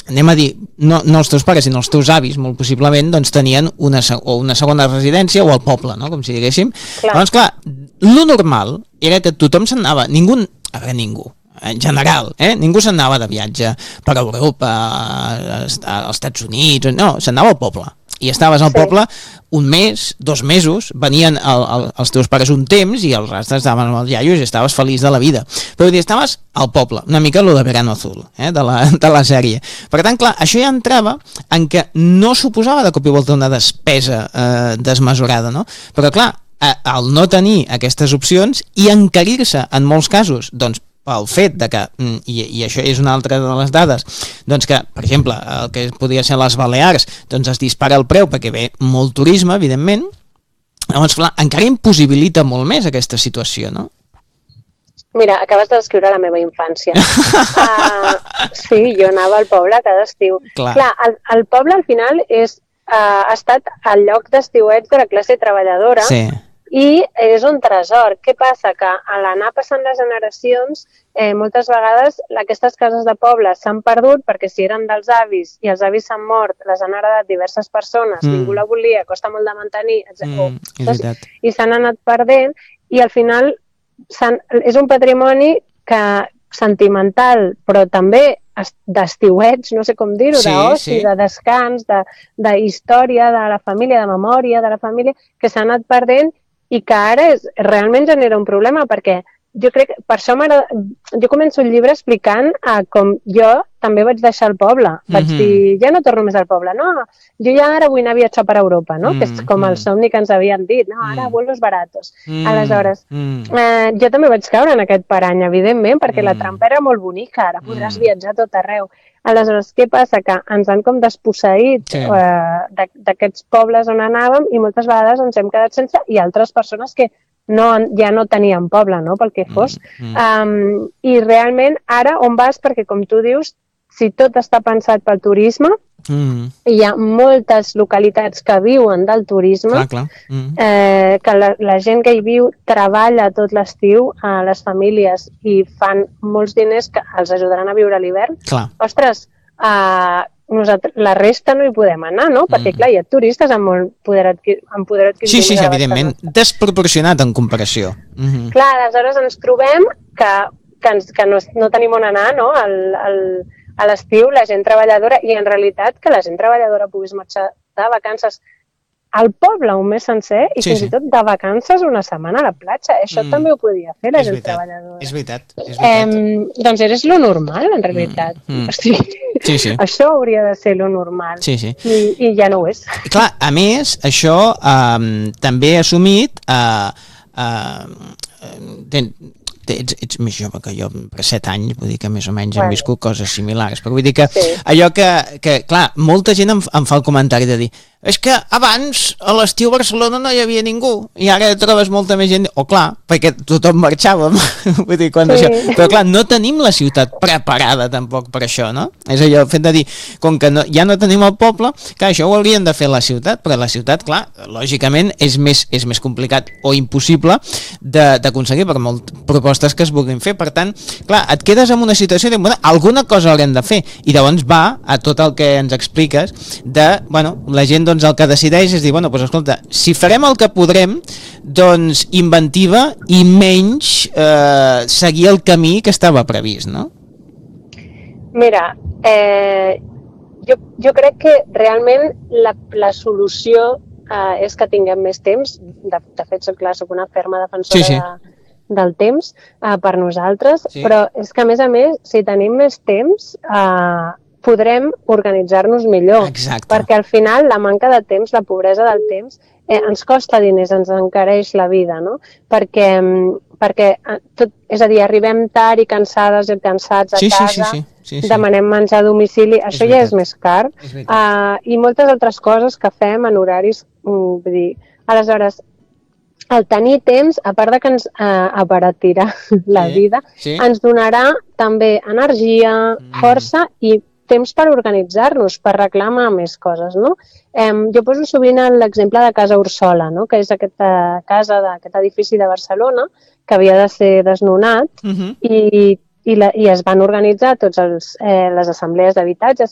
anem a dir, no els teus pares, sinó els teus avis, molt possiblement, doncs tenien una segona residència o al poble, no? Com si diguéssim. Llavors, clar, lo normal era que tothom se'n anava, ningú, en general, ningú se'n anava de viatge per Europa, als Estats Units, no, se'n anava al poble. I estaves al poble un mes, 2 mesos, venien els teus pares un temps i els restes estaven amb els iaios i estaves feliç de la vida. Però estaves al poble, una mica lo de Verano Azul, de la sèrie. Per tant, clar, això ja entrava en que no suposava de cop i volta una despesa desmesurada, no? Però clar, al no tenir aquestes opcions i encarir-se en molts casos, doncs pel fet de que, i això és una altra de les dades, doncs que, per exemple, el que podria ser les Balears, doncs es dispara el preu perquè ve molt turisme, evidentment, llavors, clar, encara impossibilita molt més aquesta situació, no? Mira, acabes de descriure la meva infància. Sí, jo anava al poble cada estiu. Clar, el poble al final ha estat el lloc d'estiueig de la classe treballadora, i és un tresor. Què passa? Que a l'anar passant les generacions, moltes vegades aquestes cases de poble s'han perdut perquè si eren dels avis i els avis s'han mort, les han heredat diverses persones, ningú la volia, costa molt de mantenir, i s'han anat perdent i al final és un patrimoni sentimental, però també d'estiueig, no sé com dir-ho, d'oci, de descans, d'història, de la família, de memòria de la família, que s'ha anat perdent i que ara realment genera un problema perquè jo crec que per això jo començo el llibre explicant com jo també vaig deixar el poble. Vaig dir, ja no torno més al poble. No, jo ja ara vull anar a viatjar per Europa, no? Que és com el somni que ens havien dit. No, ara vuelos baratos. Aleshores, jo també vaig caure en aquest parany, evidentment, perquè la trampa era molt bonica. Ara podràs viatjar a tot arreu. Aleshores, què passa? Que ens han com desposseït d'aquests pobles on anàvem i moltes vegades ens hem quedat sense i altres persones que ja no tenien poble, no?, pel que fos. I realment ara on vas? Perquè com tu dius, si tot està pensat pel turisme, hi ha moltes localitats que viuen del turisme, que la gent que hi viu treballa tot l'estiu a les famílies i fan molts diners que els ajudaran a viure a l'hivern. Ostres, la resta no hi podem anar, no? Perquè, clar, hi ha turistes amb molt poder adquisitiu. Sí, evidentment. Desproporcionat en comparació. Clar, aleshores ens trobem que no tenim on anar, no?, a l'estiu, la gent treballadora, i en realitat que la gent treballadora pogués marxar de vacances al poble un mes sencer i fins i tot de vacances una setmana a la platja. Això també ho podia fer la gent treballadora. És veritat. Doncs és lo normal, en realitat. Això hauria de ser lo normal. I ja no ho és. Clar, a més, això també ha assumit ets més jove que jo per 7 anys, vull dir que més o menys hem viscut coses similars, però vull dir que allò que clar, molta gent em fa el comentari de dir, és que abans a l'estiu a Barcelona no hi havia ningú i ara trobes molta més gent, clar, perquè tothom marxàvem, vull dir, però clar, no tenim la ciutat preparada tampoc per això, no? És allò, el fet de dir, com que ja no tenim el poble, clar, això ho haurien de fer la ciutat, però la ciutat, clar, lògicament és més complicat o impossible d'aconseguir per moltes propostes que es vulguin fer, per tant, clar, et quedes en una situació de, bueno, alguna cosa haurem de fer, i llavors va a tot el que ens expliques de, bueno, la gent doncs el que decideix és dir, bueno, doncs escolta, si farem el que podrem, doncs inventiva i menys seguir el camí que estava previst, no? Mira, jo crec que realment la solució és que tinguem més temps. De fet, soc una ferma defensora del temps per nosaltres, però és que a més, si tenim més temps, podrem organitzar-nos millor, perquè al final la manca de temps, la pobresa del temps, ens costa diners, ens encareix la vida, no? Perquè és a dir, arribem tard i cansades i cansats a casa, demanem menjar a domicili, això ja és més car, i moltes altres coses que fem en horaris, vull dir, aleshores, el tenir temps, a part de que ens aparatirà la vida, ens donarà també energia, força i temps per organitzar-nos, per reclamar més coses, no? Jo poso sovint l'exemple de Casa Ursola, no?, que és aquesta casa d'aquest edifici de Barcelona que havia de ser desnonat i es van organitzar totes les assemblees d'habitatges